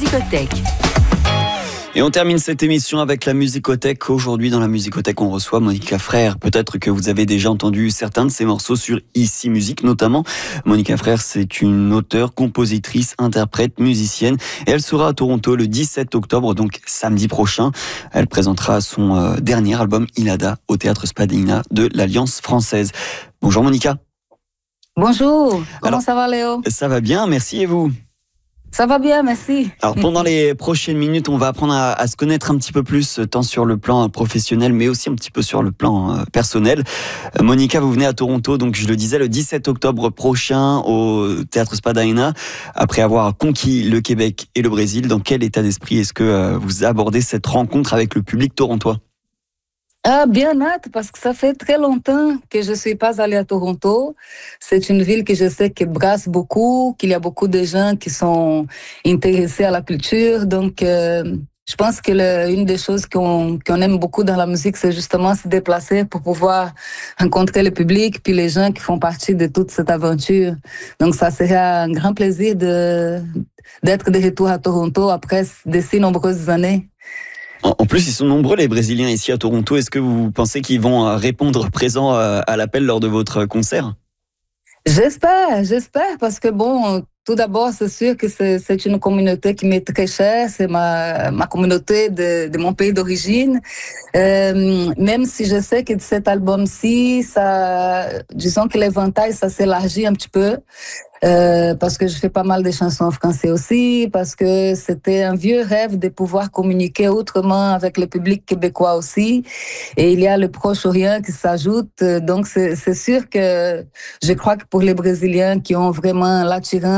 Musicothèque. Et on termine cette émission avec la Musicothèque. Aujourd'hui, dans la Musicothèque, on reçoit Monica Frère. Peut-être que vous avez déjà entendu certains de ses morceaux sur Ici Musique, notamment. Monica Frère, c'est une auteure, compositrice, interprète, musicienne. Et elle sera à Toronto le 17 octobre, donc samedi prochain. Elle présentera son dernier album, Inada, au Théâtre Spadina de l'Alliance française. Bonjour Monica. Bonjour. Comment ça va, Léo? Ça va bien, merci. Et vous? Ça va bien, merci. Alors pendant les prochaines minutes, on va apprendre à se connaître un petit peu plus, tant sur le plan professionnel, mais aussi un petit peu sur le plan personnel. Monica, vous venez à Toronto, donc je le disais, le 17 octobre prochain au Théâtre Spadina. Après avoir conquis le Québec et le Brésil, dans quel état d'esprit est-ce que vous abordez cette rencontre avec le public torontois? Bien hâte, parce que ça fait très longtemps que je suis pas allée à Toronto. C'est une ville que je sais qui brasse beaucoup, qu'il y a beaucoup de gens qui sont intéressés à la culture. Donc, je pense que une des choses qu'on aime beaucoup dans la musique, c'est justement se déplacer pour pouvoir rencontrer le public, puis les gens qui font partie de toute cette aventure. Donc, ça serait un grand plaisir d'être de retour à Toronto après de si nombreuses années. En plus, ils sont nombreux les Brésiliens ici à Toronto. Est-ce que vous pensez qu'ils vont répondre présent à l'appel lors de votre concert? J'espère, parce que bon, tout d'abord, c'est sûr que c'est une communauté qui m'est très chère. C'est ma communauté de mon pays d'origine. Même si je sais que cet album-ci, disons que l'éventail, ça s'élargit un petit peu. Parce que je fais pas mal de chansons en français aussi, parce que c'était un vieux rêve de pouvoir communiquer autrement avec le public québécois aussi. Et il y a le Proche-Orient qui s'ajoute. Donc, c'est sûr que je crois que pour les Brésiliens qui ont vraiment l'attirance